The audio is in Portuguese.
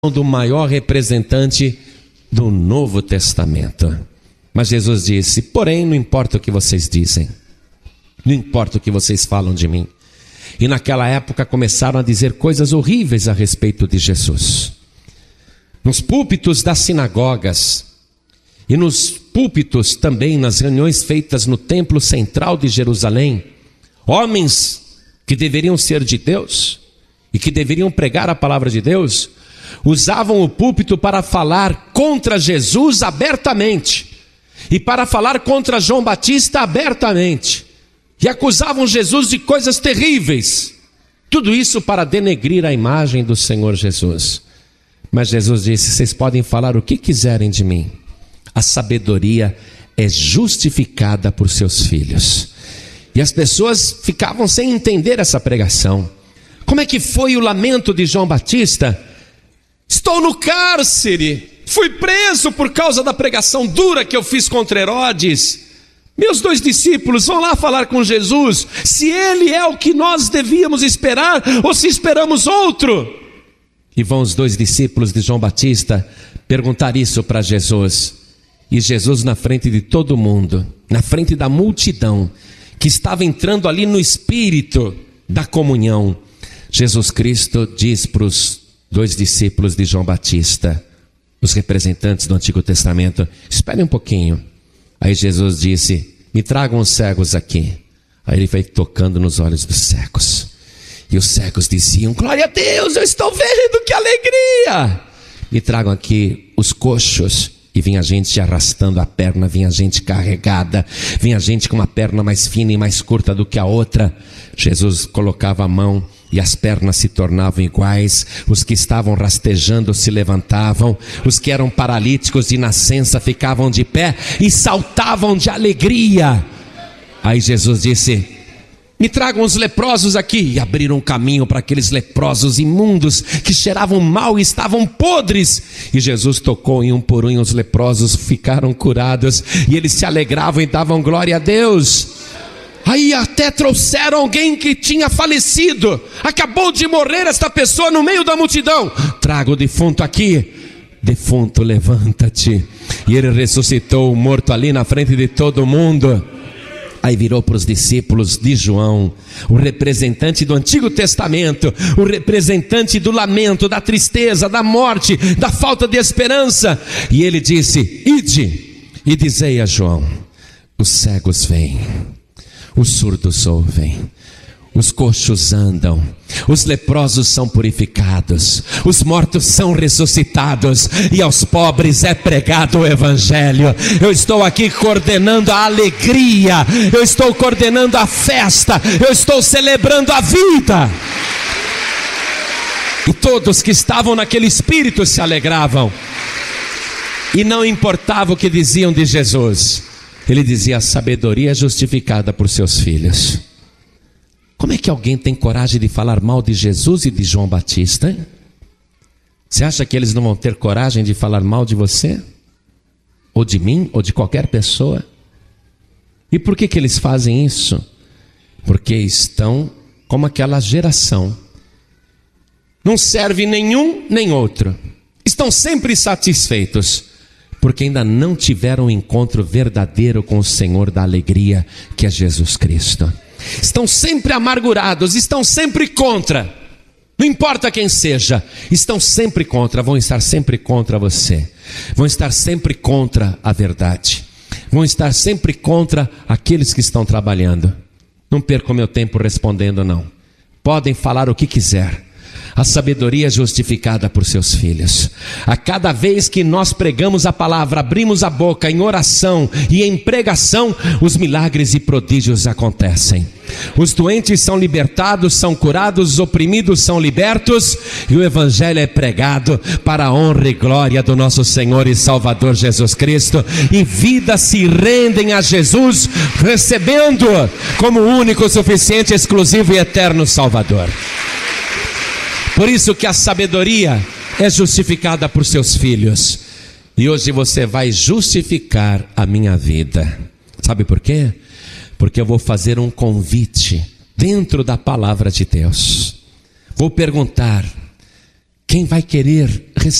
do maior representante do Novo Testamento. Mas Jesus disse: porém, não importa o que vocês dizem, não importa o que vocês falam de mim. E naquela época começaram a dizer coisas horríveis a respeito de Jesus. Nos púlpitos das sinagogas e nos púlpitos também nas reuniões feitas no templo central de Jerusalém, homens que deveriam ser de Deus e que deveriam pregar a palavra de Deus, usavam o púlpito para falar contra Jesus abertamente e para falar contra João Batista abertamente, e acusavam Jesus de coisas terríveis, tudo isso para denegrir a imagem do Senhor Jesus. Mas Jesus disse: vocês podem falar o que quiserem de mim, a sabedoria é justificada por seus filhos. E as pessoas ficavam sem entender essa pregação. Como é que foi o lamento de João Batista? Estou no cárcere, fui preso por causa da pregação dura que eu fiz contra Herodes. Meus 2 discípulos vão lá falar com Jesus, se ele é o que nós devíamos esperar ou se esperamos outro. E vão os 2 discípulos de João Batista perguntar isso para Jesus. E Jesus, na frente de todo mundo, na frente da multidão que estava entrando ali no espírito da comunhão, Jesus Cristo diz para os 2 discípulos de João Batista, os representantes do Antigo Testamento: esperem um pouquinho. Aí Jesus disse: me tragam os cegos aqui. Aí ele foi tocando nos olhos dos cegos, e os cegos diziam: glória a Deus, eu estou vendo, que alegria. Me tragam aqui os coxos. E vinha gente arrastando a perna, vinha gente carregada, vinha gente com uma perna mais fina e mais curta do que a outra. Jesus colocava a mão e as pernas se tornavam iguais. Os que estavam rastejando se levantavam, os que eram paralíticos de nascença ficavam de pé e saltavam de alegria. Aí Jesus disse: me tragam os leprosos aqui. E abriram um caminho para aqueles leprosos imundos que cheiravam mal e estavam podres. E Jesus tocou em um por um, e os leprosos ficaram curados, e eles se alegravam e davam glória a Deus. Aí até trouxeram alguém que tinha falecido, acabou de morrer esta pessoa no meio da multidão. Traga o defunto aqui. Defunto, levanta-te. E ele ressuscitou o morto ali na frente de todo mundo. Aí virou para os discípulos de João, o representante do Antigo Testamento, o representante do lamento, da tristeza, da morte, da falta de esperança. E ele disse: ide e dizei a João: os cegos vêm, os surdos ouvem, os coxos andam, os leprosos são purificados, os mortos são ressuscitados, e aos pobres é pregado o Evangelho. Eu estou aqui coordenando a alegria, eu estou coordenando a festa, eu estou celebrando a vida. E todos que estavam naquele espírito se alegravam, e não importava o que diziam de Jesus. Ele dizia: a sabedoria é justificada por seus filhos. Como é que alguém tem coragem de falar mal de Jesus e de João Batista, hein? Você acha que eles não vão ter coragem de falar mal de você? Ou de mim? Ou de qualquer pessoa? E por que eles fazem isso? Porque estão como aquela geração. Não serve nenhum nem outro. Estão sempre satisfeitos, porque ainda não tiveram um encontro verdadeiro com o Senhor da alegria, que é Jesus Cristo. Estão sempre amargurados, estão sempre contra, não importa quem seja, estão sempre contra, vão estar sempre contra você, vão estar sempre contra a verdade, vão estar sempre contra aqueles que estão trabalhando. Não perco meu tempo respondendo, não. Podem falar o que quiser. A sabedoria é justificada por seus filhos. A cada vez que nós pregamos a palavra, abrimos a boca em oração e em pregação, os milagres e prodígios acontecem. Os doentes são libertados, são curados, os oprimidos são libertos, e o Evangelho é pregado para a honra e glória do nosso Senhor e Salvador Jesus Cristo, e vidas se rendem a Jesus, recebendo como único, suficiente, exclusivo e eterno Salvador. Por isso que a sabedoria é justificada por seus filhos. E hoje você vai justificar a minha vida. Sabe por quê? Porque eu vou fazer um convite dentro da palavra de Deus. Vou perguntar: Quem vai querer